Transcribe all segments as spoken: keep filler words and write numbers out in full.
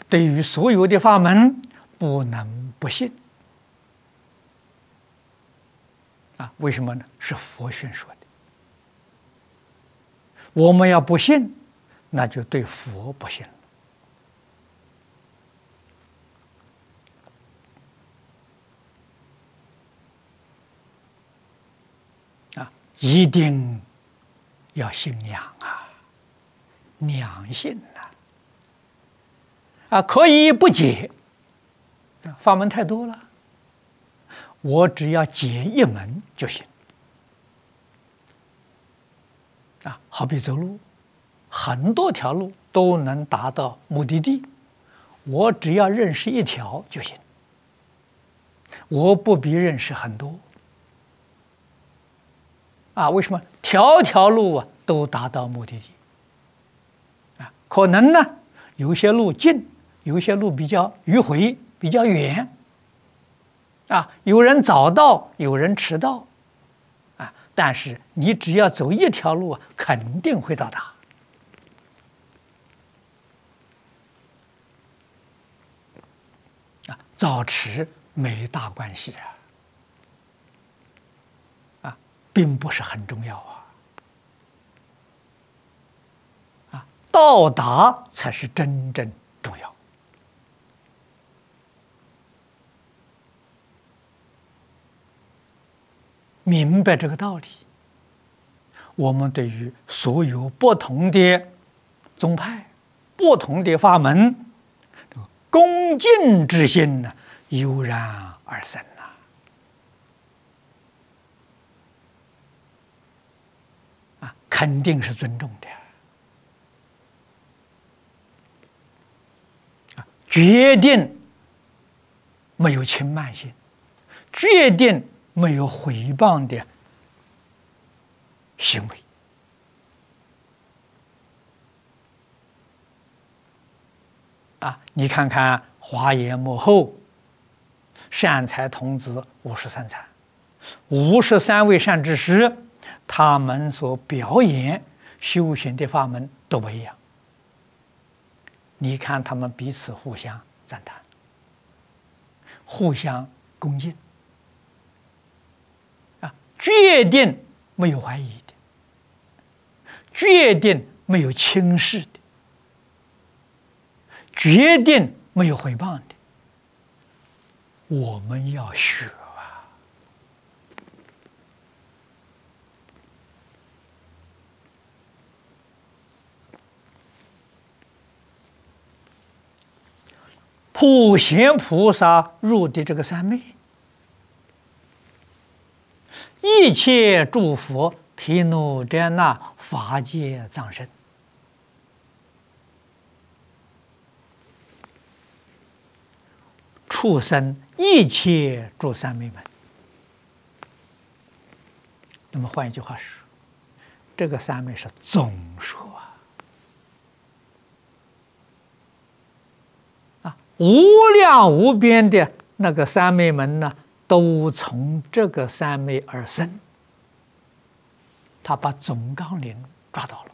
对于所有的法门，不能不信。啊，为什么呢？是佛宣说的。我们要不信，那就对佛不信了。啊，一定要信仰啊，良信呐！啊，可以不解，法门太多了，我只要解一门就行。啊，好比走路，很多条路都能达到目的地，我只要认识一条就行，我不必认识很多。啊，为什么？条条路啊都达到目的地。啊，可能呢，有些路近，有些路比较迂回，比较远。啊，有人早到，有人迟到。啊，但是你只要走一条路啊，肯定会到达。啊，早迟没大关系啊。啊，并不是很重要啊。啊，到达才是真正重要。明白这个道理，我们对于所有不同的宗派、不同的法门，恭敬之心呢，油然而生呐。啊，肯定是尊重的。啊，决定没有轻慢心，决定没有毁谤的行为。啊，你看看华严幕后，善财童子五十三参，五十三位善知识，他们所表演修行的法门都不一样。你看他们彼此互相赞叹，互相恭敬。决定没有怀疑的，决定没有轻视的，决定没有毁谤的。我们要学啊！普贤菩萨入的这个三昧，一切诸佛毗卢遮那法界藏身，畜生一切诸三昧门。那么换一句话说，这个三昧是总说啊，啊，无量无边的那个三昧门呢，都从这个三昧而生。他把总纲领抓到了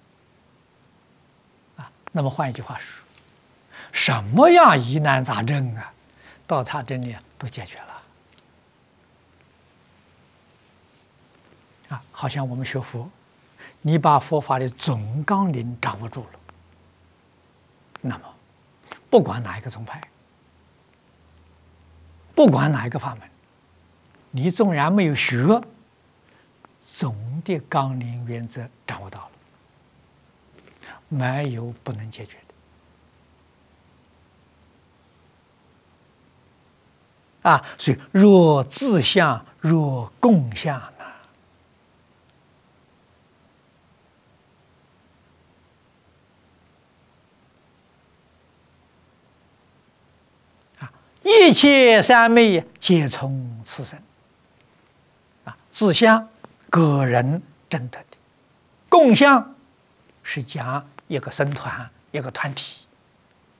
啊。那么换一句话说，什么样疑难杂症啊，到他这里都解决了啊。好像我们学佛，你把佛法的总纲领掌握住了，那么不管哪一个宗派，不管哪一个法门，你纵然没有学，总的纲领原则掌握到了，没有不能解决的啊。所以若自相，若共相呢？啊，一切三昧皆从此生啊。自相，个人证得的；共相是讲一个僧团、一个团体。